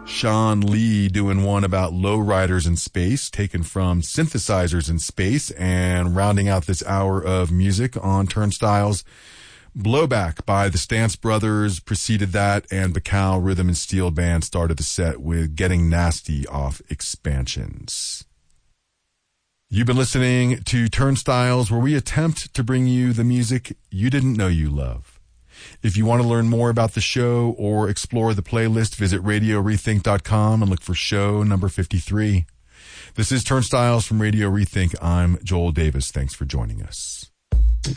Sean Lee doing one about lowriders in space, taken from Synthesizers in Space, and rounding out this hour of music on Turnstiles, Blowback by the Stance Brothers preceded that, and Bacal Rhythm and Steel Band started the set with Getting Nasty off Expansions. You've been listening to Turnstiles, where we attempt to bring you the music you didn't know you love. If you want to learn more about the show or explore the playlist, visit RadioRethink.com and look for show number 53. This is Turnstiles from Radio Rethink. I'm Joel Davis. Thanks for joining us.